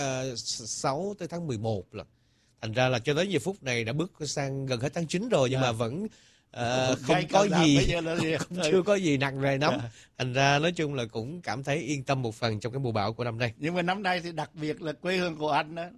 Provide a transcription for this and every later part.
6 tới tháng 11 là. Thành ra là cho tới giờ phút này đã bước sang gần hết tháng 9 rồi, nhưng mà vẫn không có gì, chưa có gì nặng nề lắm. Thành ra nói chung là cũng cảm thấy yên tâm một phần trong cái mùa bão của năm nay. Nhưng mà năm nay thì đặc biệt là quê hương của anh đó.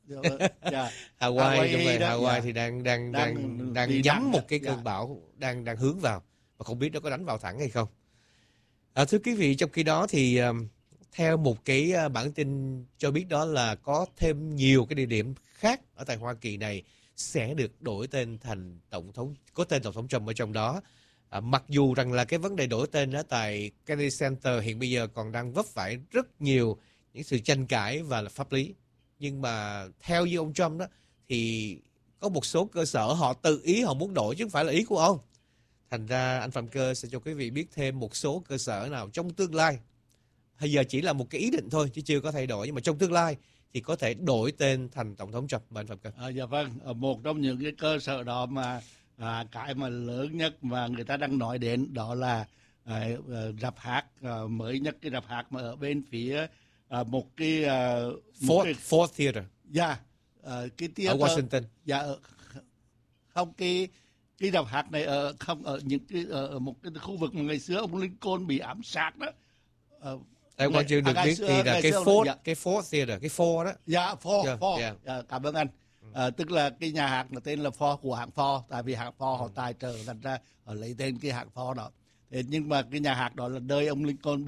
Hawaii thì đang nhắm một cái cơn bão đang hướng vào, và không biết nó có đánh vào thẳng hay không. Thưa quý vị, trong khi đó thì theo một cái bản tin cho biết đó là có thêm nhiều cái địa điểm khác ở tại Hoa Kỳ này sẽ được đổi tên thành tổng thống, có tên tổng thống Trump ở trong đó. Mặc dù rằng là cái vấn đề đổi tên ở tại Kennedy Center hiện bây giờ còn đang vấp phải rất nhiều những sự tranh cãi và là pháp lý, nhưng mà theo như ông Trump đó thì có một số cơ sở họ tự ý họ muốn đổi chứ không phải là ý của ông. Thành ra anh Phạm Cơ sẽ cho quý vị biết thêm một số cơ sở nào trong tương lai, bây giờ chỉ là một cái ý định thôi chứ chưa có thay đổi, nhưng mà trong tương lai thì có thể đổi tên thành tổng thống Trump. Anh Phạm Cơ. Dạ vâng, một trong những cái cơ sở đó mà cái mà lớn nhất mà người ta đang nói đến đó là rạp hát mới nhất, cái rạp hát mà ở bên phía một cái Ford Theater. Dạ, cái ở Washington. Dạ, không, cái rạp hát này ở những cái ở một cái khu vực mà ngày xưa ông Lincoln bị ám sát đó. Tại quan trường được biết thì là cái Ford Theater, cái Ford đó. Dạ, Ford. Yeah. Cảm ơn anh. Tức là cái nhà hát là tên là Ford, của hãng Ford, tại vì hãng Ford họ tài trợ, thành ra họ lấy tên cái hãng Ford đó. Thế nhưng mà cái nhà hát đó là nơi ông Lincoln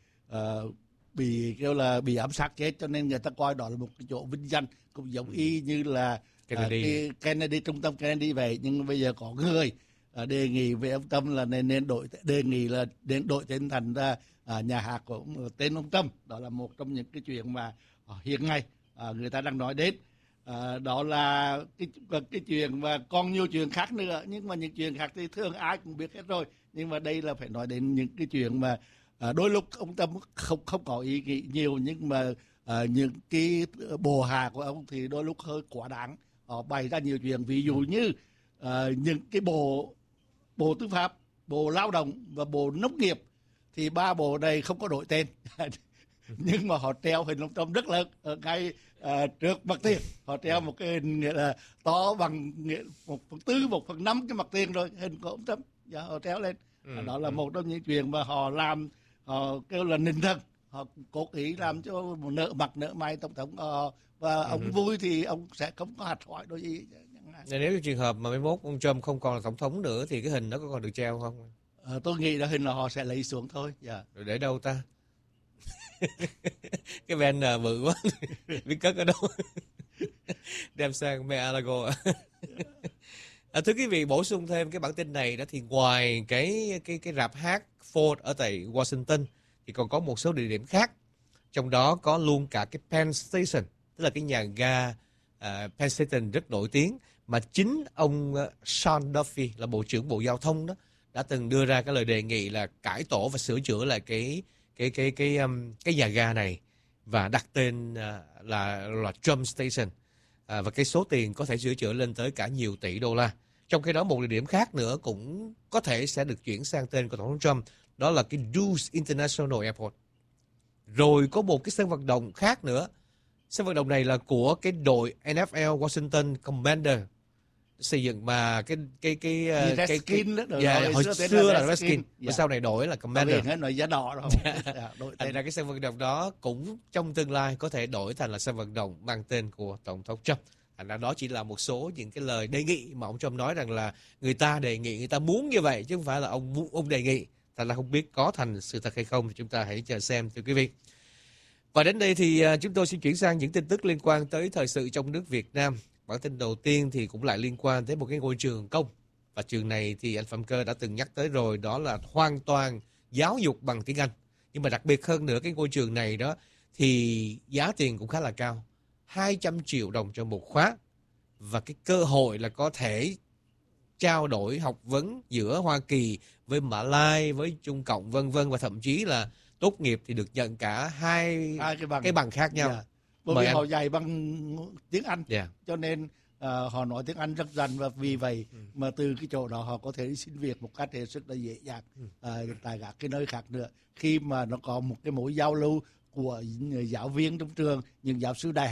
bị kêu là bị ám sát chết, cho nên người ta coi đó là một cái chỗ vinh danh, cũng giống y như là Kennedy, trung tâm Kennedy vậy. Nhưng bây giờ có người đề nghị với ông Trump là nên đổi tên thành ra nhà hát của tên ông Trump. Đó là một trong những cái chuyện mà hiện nay người ta đang nói đến. Đó là cái chuyện, và còn nhiều chuyện khác nữa, nhưng mà những chuyện khác thì thường ai cũng biết hết rồi. Nhưng mà đây là phải nói đến những cái chuyện mà đôi lúc ông Trump không có ý nghĩ nhiều, nhưng mà những cái bộ hạ của ông thì đôi lúc hơi quá đáng. Họ bày ra nhiều chuyện, ví dụ như những cái bộ tư pháp, bộ lao động và bộ nông nghiệp, thì ba bộ này không có đổi tên. Nhưng mà họ treo hình ông Trump rất lớn ở ngay trước mặt tiền. Họ treo một cái hình nghĩa là to bằng 1/4, 1/5 cái mặt tiền rồi, hình của ông Trump. Dạ, họ treo lên. Đó là một trong những chuyện mà họ làm, họ kêu là nịnh thần. Họ cố ý làm cho nợ mặt nợ mày tổng thống, và ông vui thì ông sẽ không có hạt hỏi đôi gì. Nếu trong trường hợp mà mấy mốt ông Trump không còn là tổng thống nữa thì cái hình đó có còn được treo không? Tôi nghĩ là hình là họ sẽ lấy xuống thôi. Dạ. Rồi để đâu ta? Cái banner bự quá, biết cất ở đâu? Đem sang Mar-a-Lago. Thưa quý vị, bổ sung thêm cái bản tin này đó, thì ngoài cái rạp hát Ford ở tại Washington thì còn có một số địa điểm khác, trong đó có luôn cả cái Penn Station, tức là cái nhà ga Penn Station rất nổi tiếng, mà chính ông Sean Duffy là Bộ trưởng Bộ Giao thông đó đã từng đưa ra cái lời đề nghị là cải tổ và sửa chữa lại cái nhà ga này và đặt tên là Trump Station, và cái số tiền có thể sửa chữa lên tới cả nhiều tỷ đô la. Trong khi đó, một địa điểm khác nữa cũng có thể sẽ được chuyển sang tên của tổng thống Trump, đó là cái Dulles International Airport. Rồi có một cái sân vận động khác nữa. Sân vận động này là của cái đội NFL Washington Commander xây dựng, mà hồi xưa là Redskins, và sau này đổi là Commander. Nói giá đỏ rồi. Thành ra cái sân vận động đó cũng trong tương lai có thể đổi thành là sân vận động mang tên của tổng thống Trump. Thành ra đó chỉ là một số những cái lời đề nghị mà ông Trump nói rằng là người ta đề nghị, người ta muốn như vậy chứ không phải là ông đề nghị. Thành ra không biết có thành sự thật hay không thì chúng ta hãy chờ xem, thưa quý vị. Và đến đây thì chúng tôi xin chuyển sang những tin tức liên quan tới thời sự trong nước Việt Nam. Bản tin đầu tiên thì cũng lại liên quan tới một cái ngôi trường công. Và trường này thì anh Phạm Cơ đã từng nhắc tới rồi, đó là hoàn toàn giáo dục bằng tiếng Anh. Nhưng mà đặc biệt hơn nữa, cái ngôi trường này đó thì giá tiền cũng khá là cao, 200 triệu đồng cho một khóa. Và cái cơ hội là có thể trao đổi học vấn giữa Hoa Kỳ với Mã Lai, với Trung Cộng vân vân, và thậm chí là tốt nghiệp thì được nhận cả hai cái bằng khác nhau. Yeah. Bởi vì họ dạy bằng tiếng Anh, yeah, cho nên họ nói tiếng Anh rất rành, và vì vậy mà từ cái chỗ đó họ có thể đi xin việc một cách rất là dễ dàng tại các cái nơi khác nữa, khi mà nó có một cái mối giao lưu của giáo viên trong trường, những giáo sư đại học